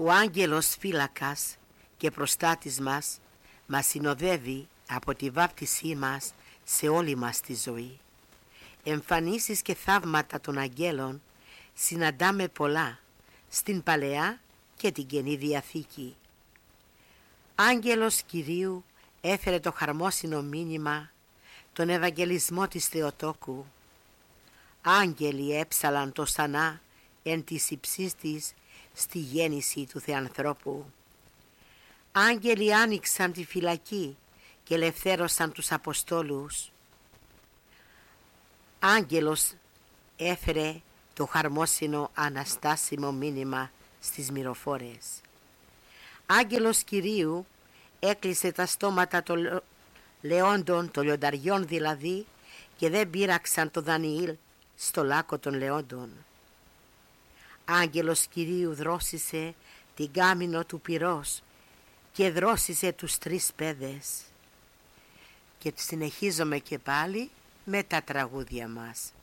Ο άγγελος φύλακας και προστάτης μας συνοδεύει από τη βάπτισή μας σε όλη μας τη ζωή. Εμφανίσεις και θαύματα των αγγέλων συναντάμε πολλά στην Παλαιά και την Καινή Διαθήκη. Άγγελος Κυρίου έφερε το χαρμόσυνο μήνυμα, τον Ευαγγελισμό της Θεοτόκου. Άγγελοι έψαλαν το σανά εν της υψής της στη γέννηση του Θεανθρώπου. Άγγελοι άνοιξαν τη φυλακή και ελευθέρωσαν τους Αποστόλους. Άγγελος έφερε το χαρμόσυνο αναστάσιμο μήνυμα στις μυροφόρες. Άγγελος Κυρίου έκλεισε τα στόματα των λεόντων, των λιονταριών δηλαδή, και δεν πείραξαν το Δανιήλ στο λάκκο των λεόντων. Άγγελος Κυρίου δρόσισε την κάμινο του πυρός και δρόσισε τους 3 παιδες. Και συνεχίζουμε και πάλι με τα τραγούδια μας.